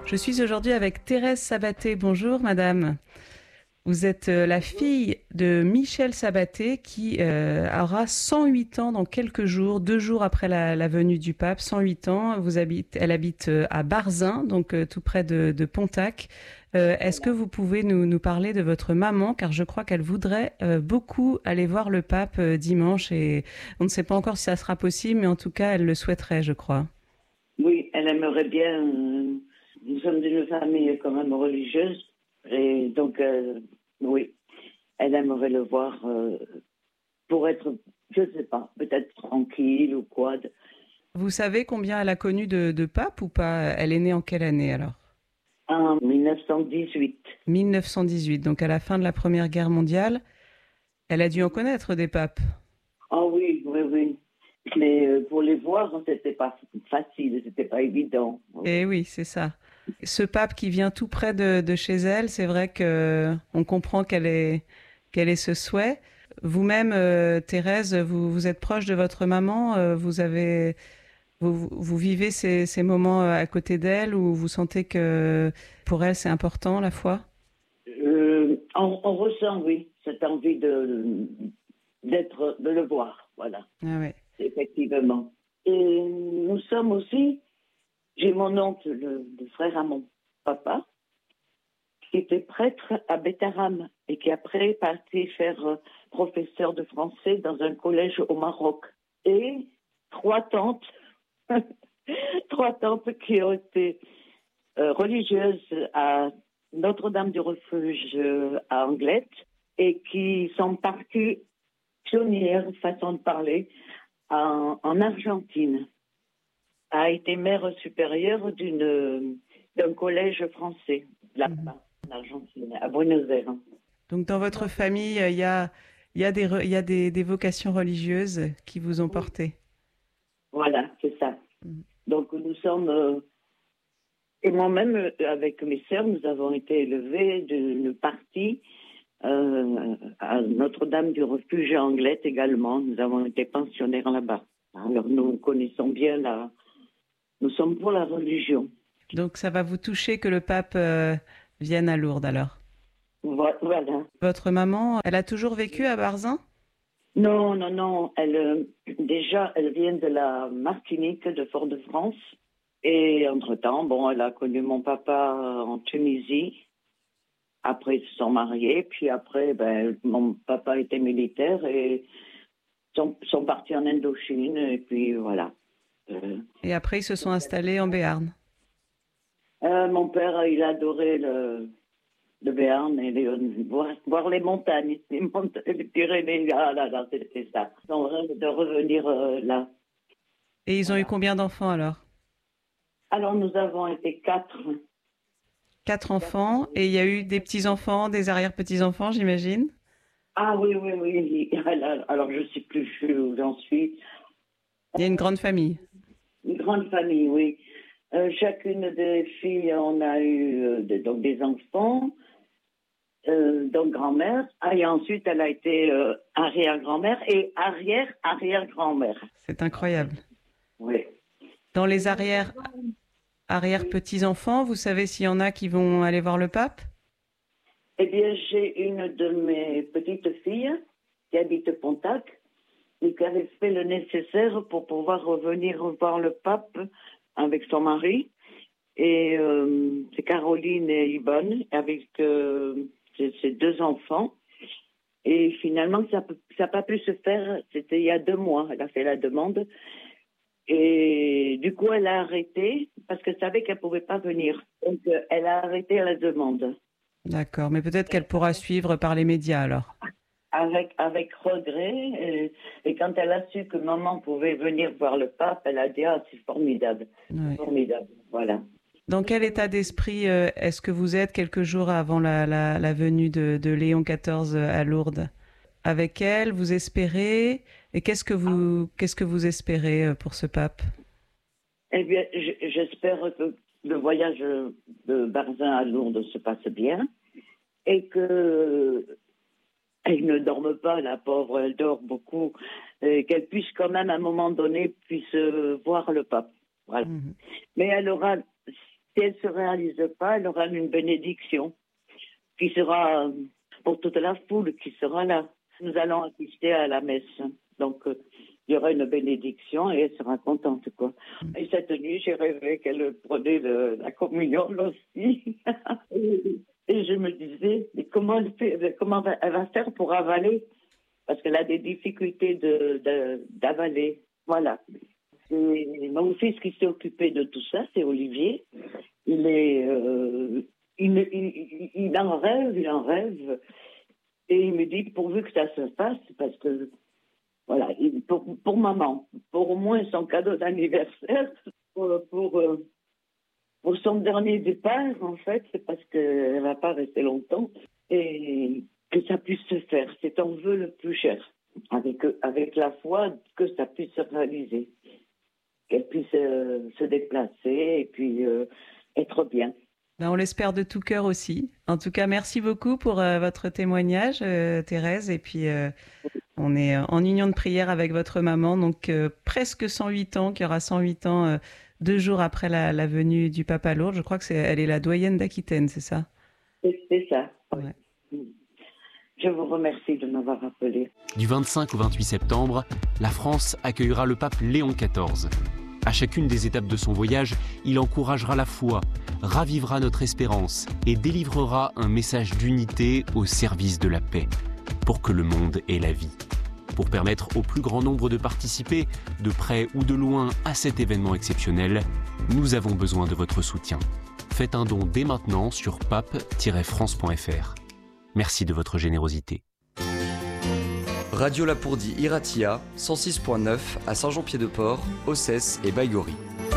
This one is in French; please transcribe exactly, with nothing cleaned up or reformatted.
Je suis aujourd'hui avec Thérèse Sabaté. Bonjour madame. Vous êtes la fille de Michel Sabaté qui euh, aura cent huit ans dans quelques jours, deux jours après la, la venue du pape, cent huit ans. Vous habite, elle habite à Barzin, donc euh, tout près de, de Pontac. Euh, est-ce que vous pouvez nous, nous parler de votre maman, car je crois qu'elle voudrait euh, beaucoup aller voir le pape euh, dimanche et on ne sait pas encore si ça sera possible, mais en tout cas elle le souhaiterait, je crois. Oui, elle aimerait bien. Euh, nous sommes d'une famille quand même religieuse. Et donc, euh, oui, elle aimerait le voir euh, pour être, je ne sais pas, peut-être tranquille ou quoi. Vous savez combien elle a connu de, de papes ou pas? Elle est née en quelle année alors? En mille neuf cent dix-huit. mille neuf cent dix-huit, donc à la fin de la Première Guerre mondiale. Elle a dû en connaître des papes. Ah oui, oui, oui. Mais euh, pour les voir, c'était pas facile, c'était pas évident. Eh oui, c'est ça. Ce pape qui vient tout près de, de chez elle, c'est vrai que on comprend qu'elle est, qu'elle ait ce souhait. Vous-même, euh, Thérèse, vous, vous êtes proche de votre maman. Euh, vous avez, vous, vous vivez ces, ces moments à côté d'elle où vous sentez que pour elle c'est important la foi. Euh, on, on ressent, oui, cette envie de d'être, de le voir, voilà. Ah ouais. Effectivement. Et nous sommes aussi, j'ai mon oncle, le, le frère à mon papa, qui était prêtre à Bétaram et qui après est parti faire euh, professeur de français dans un collège au Maroc. Et trois tantes, trois tantes qui ont été euh, religieuses à Notre-Dame du Refuge euh, à Anglette et qui sont parties pionnières, façon de parler, en, en Argentine, a été mère supérieure d'une, d'un collège français, là-bas, en Argentine, à Buenos Aires. Donc dans votre famille, il y a, il y a, des, il y a des, des vocations religieuses qui vous ont porté. Voilà, c'est ça. Mm. Donc nous sommes, euh, et moi-même, avec mes sœurs, nous avons été élevés d'une partie euh, à Notre-Dame du Refuge à Anglette également. Nous avons été pensionnaires là-bas. Alors nous connaissons bien la... Nous sommes pour la religion. Donc ça va vous toucher que le pape euh, vienne à Lourdes alors? Voilà. Votre maman, elle a toujours vécu à Barzin? Non, non, non. Elle, euh, déjà, elle vient de la Martinique, de Fort-de-France. Et entre-temps, bon, elle a connu mon papa en Tunisie. Après, ils se sont mariés. Puis après, ben, mon papa était militaire et sont, sont partis en Indochine. Et puis voilà. Euh, et après, ils se sont installés en Béarn. Euh, mon père, il adorait le, le Béarn et les, voir, voir les montagnes, les, montagnes, les Pyrénées. Ah là là, c'était ça. Ils ont rêvé de revenir euh, là. Et ils ont voilà. eu combien d'enfants alors? Alors, nous avons été quatre. Quatre enfants. Et il y a eu des petits-enfants, des arrière-petits-enfants, j'imagine? Ah oui, oui, oui. Alors, je ne sais plus où j'en suis. Il y a une grande famille. Une grande famille, oui. Euh, chacune des filles, on a eu euh, de, donc des enfants, euh, donc grand-mère. Ah, et ensuite, elle a été euh, arrière-grand-mère et arrière-arrière-grand-mère. C'est incroyable. Oui. Dans les arrière, arrière-petits-enfants, vous savez s'il y en a qui vont aller voir le pape? Eh bien, j'ai une de mes petites filles qui habite Pontac et qui avait fait le nécessaire pour pouvoir revenir voir le pape avec son mari. Et euh, c'est Caroline et Yvonne avec euh, ses deux enfants. Et finalement, ça n'a pas pu se faire. C'était il y a deux mois. Elle a fait la demande. Et du coup, elle a arrêté parce qu'elle savait qu'elle ne pouvait pas venir. Donc, elle a arrêté la demande. D'accord. Mais peut-être qu'elle pourra suivre par les médias alors. Avec, avec regret. Et, et quand elle a su que maman pouvait venir voir le pape, elle a dit « Ah, c'est formidable. Oui. Formidable. » Voilà. Dans quel état d'esprit euh, est-ce que vous êtes quelques jours avant la, la, la venue de, de Léon quatorze à Lourdes? Avec elle, vous espérez? Et qu'est-ce que vous, qu'est-ce que vous espérez pour ce pape? Eh bien, j'espère que le voyage de Barzin à Lourdes se passe bien et que elle ne dorme pas, la pauvre, elle dort beaucoup, et qu'elle puisse quand même à un moment donné puisse voir le pape. Voilà. Mmh. Mais elle aura, si si elle ne se réalise pas, elle aura une bénédiction qui sera euh, pour toute la foule qui sera là. Nous allons assister à la messe. Donc, euh, il y aura une bénédiction et elle sera contente, quoi. Et cette nuit, j'ai rêvé qu'elle prenait le, la communion aussi. et, et je me disais, mais comment elle fait, comment elle va faire pour avaler? Parce qu'elle a des difficultés de, de, d'avaler. Voilà. Et mon fils qui s'est occupé de tout ça, c'est Olivier. Il est, euh, il, il, il en rêve, il en rêve. Et il me dit, pourvu que ça se fasse, parce que, voilà, il, pour, pour maman, pour au moins son cadeau d'anniversaire, pour, pour, pour son dernier départ, en fait, c'est parce qu'elle ne va pas rester longtemps, et que ça puisse se faire. C'est ton vœu le plus cher, avec, avec la foi que ça puisse se réaliser. Qu'elle puisse euh, se déplacer et puis euh, être bien. Ben, on l'espère de tout cœur aussi. En tout cas, merci beaucoup pour euh, votre témoignage, euh, Thérèse. Et puis, euh, on est en union de prière avec votre maman, donc euh, presque cent huit ans, qui aura cent huit ans euh, deux jours après la, la venue du pape à Lourdes. Je crois que c'est, elle est la doyenne d'Aquitaine, c'est ça? C'est, c'est ça. Ouais. Je vous remercie de m'avoir appelé. Du vingt-cinq au vingt-huit septembre, la France accueillera le pape Léon quatorze. À chacune des étapes de son voyage, il encouragera la foi, ravivera notre espérance et délivrera un message d'unité au service de la paix, pour que le monde ait la vie. Pour permettre au plus grand nombre de participer, de près ou de loin, à cet événement exceptionnel, nous avons besoin de votre soutien. Faites un don dès maintenant sur pape tiret france point f r. Merci de votre générosité. Radio Lapourdie Iratia, cent six point neuf à Saint-Jean-Pied-de-Port, Ossès et Baïgori.